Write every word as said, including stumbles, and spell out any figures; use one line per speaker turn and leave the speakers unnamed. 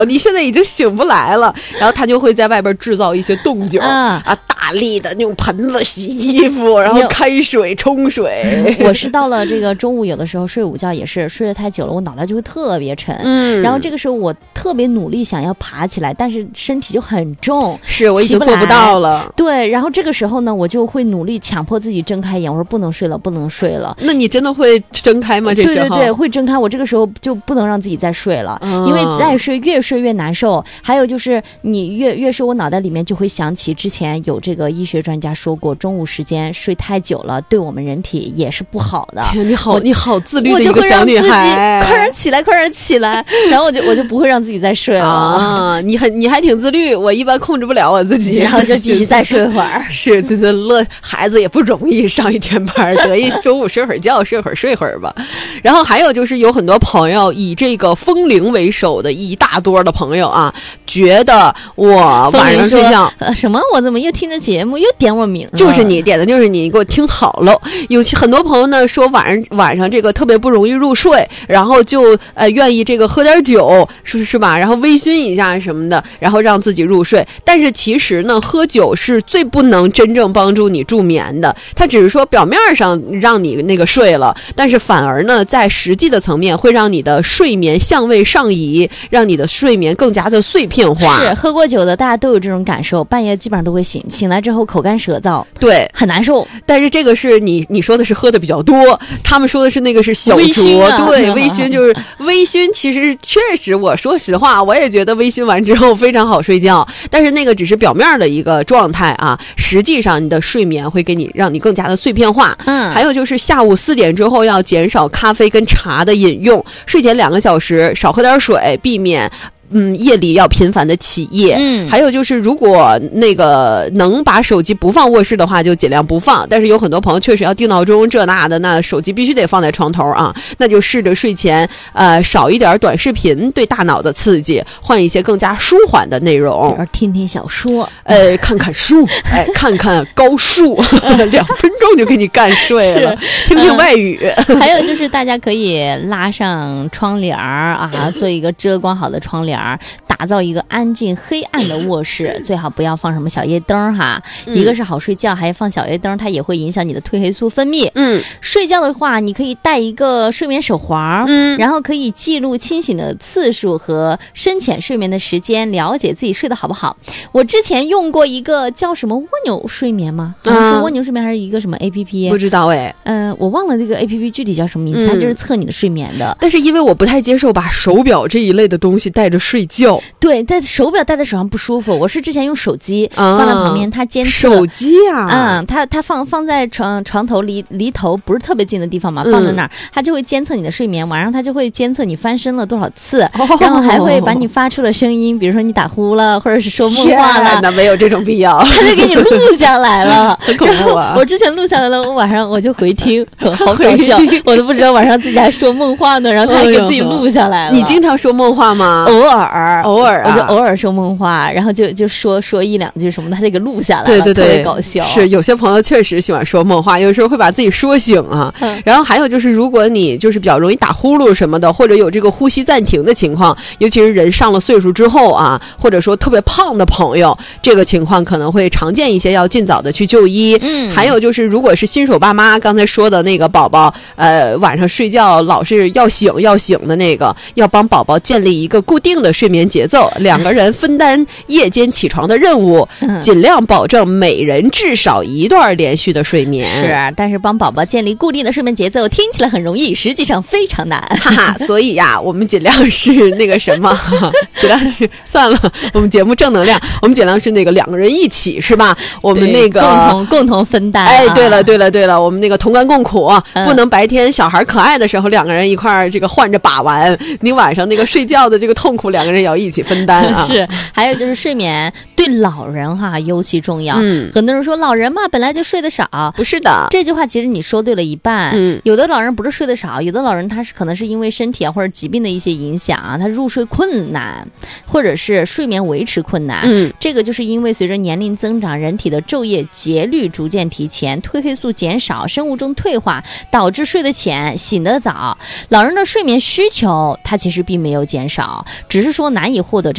你现在已经醒不来了，然后他就会在外边制造一些动静啊，啊大力的用盆子洗衣服，然后开水冲水。
我是到了这个中午，有的时候睡午觉也是睡得太久了，我脑袋就会特别沉。嗯，然后这个时候我特别努力想要爬起来，但是身体就很重，
是我已经做不到了。
对，然后这个时候呢，我就会努力强迫自己睁开眼，我说不能睡了，不能睡了。
那你真的会睁开吗？这时候？
对对对，会睁开。我这个时候就不能让自己再睡了，嗯、因为再睡越睡越难受。还有就是你越越睡，我脑袋里面就会想起之前有这个医学专家说过，中午时间睡太久了，对我们人体也是不好的。
天，你好，你好自律的一个小女孩，
快点起来，快点起来，然后我就我就不会让自己再睡了。
啊，你很你还挺自律，我一般控制不了我自己，
然后就继续再睡会儿。
是，这这乐孩子也不容易，上一天班，得一中午睡会儿觉，睡会儿睡会儿吧。然后还有就是有很多朋友以这个风铃为首的一大多的朋友啊，觉得我晚上睡觉、
呃、什么？我怎么又听着节目又点我名？
就是你点的，就是你，你给我听好了。有很多朋友呢说晚上晚上这个特别不容易入睡，然后就呃愿意这个喝点酒，是是吧？然后微醺一下什么的，然后让自己入睡。但是其实呢，喝酒是最不能真正帮助你助眠的，它只是说表面上让你那个睡了，但是反而呢，在实际的层面会让你的睡眠相位上移，让你的睡眠更加的碎片化。
是喝过酒的大家都有这种感受，半夜基本上都会醒，醒来之后口干舌燥，
对，
很难受。
但是这个是你你说的是喝的比较多，他们说的是那个是小酌、啊、对，微醺就是微醺。其实确实，我说实话，我也觉得微醺完之后非常好睡觉，但是那个只是表面的一个状态啊，实际上你的睡眠会给你让你更加的碎片化。嗯，还有就是下午四点之后要减少咖啡跟茶的饮用，睡前两个小时少喝点水，避免嗯，夜里要频繁的起夜。嗯，还有就是，如果那个能把手机不放卧室的话，就尽量不放。但是有很多朋友确实要定闹钟这那的，那手机必须得放在床头啊。那就试着睡前呃少一点短视频对大脑的刺激，换一些更加舒缓的内容，
听听小说，
呃，看看书，哎，看看高数，两分钟就给你干睡了。听听外语、
嗯。还有就是大家可以拉上窗帘啊，做一个遮光好的窗帘。打造一个安静黑暗的卧室，最好不要放什么小夜灯哈、嗯、一个是好睡觉，还放小夜灯它也会影响你的褪黑素分泌。嗯，睡觉的话你可以带一个睡眠手环，嗯，然后可以记录清醒的次数和深浅睡眠的时间，了解自己睡得好不好。我之前用过一个叫什么蜗牛睡眠吗？嗯，是蜗牛睡眠还是一个什么 A P P？
不知道哎，
嗯、呃，我忘了这个 A P P 具体叫什么名字、嗯、它就是测你的睡眠的。
但是因为我不太接受把手表这一类的东西带着睡觉，
对，但手表戴在手上不舒服。我是之前用手机、啊、放在旁边，它监测
手机啊，
嗯，它它放放在床床头离离头不是特别近的地方嘛，放在那儿、嗯，它就会监测你的睡眠，晚上它就会监测你翻身了多少次，哦、然后还会把你发出的声音，比如说你打呼了，或者是说梦话了，
那没有这种必要，
它就给你录下来了，
很恐怖啊！
我之前录下来了，我晚上我就回听，好搞笑，我都不知道晚上自己还说梦话呢，然后他还给自己录下来了。
你经常说梦话吗？
偶尔，
偶尔、啊，
我就偶尔说梦话，然后就就说说一两句什么的，他这个录下来了，
对对对，
特别搞笑。
是有些朋友确实喜欢说梦话，有时候会把自己说醒啊。嗯、然后还有就是，如果你就是比较容易打呼噜什么的，或者有这个呼吸暂停的情况，尤其是人上了岁数之后啊，或者说特别胖的朋友，这个情况可能会常见一些，要尽早的去就医。嗯，还有就是，如果是新手爸妈，刚才说的那个宝宝，呃，晚上睡觉老是要醒要醒的那个，要帮宝宝建立一个固定的睡眠节奏，两个人分担夜间起床的任务，嗯、尽量保证每人至少一段连续的睡眠。
是，但是帮宝宝建立固定的睡眠节奏，听起来很容易，实际上非常难。
哈哈，所以呀，我们尽量是那个什么，尽量是算了，我们节目正能量，我们尽量是那个两个人一起，是吧？我们那个
共同共同分担、啊。
哎，对了对了对了，我们那个同甘共苦，嗯、不能白天小孩可爱的时候两个人一块儿这个换着把玩，你晚上那个睡觉的这个痛苦两个人也要一起分担啊。
是，还有就是睡眠对老人哈尤其重要。嗯，很多人说老人嘛本来就睡得少，
不是的，
这句话其实你说对了一半。嗯，有的老人不是睡得少，有的老人他是可能是因为身体啊或者疾病的一些影响啊，他入睡困难，或者是睡眠维持困难。嗯，这个就是因为随着年龄增长，人体的昼夜节律逐渐提前，褪黑素减少，生物钟退化，导致睡得浅，醒得早。老人的睡眠需求它其实并没有减少，只是说难以获得这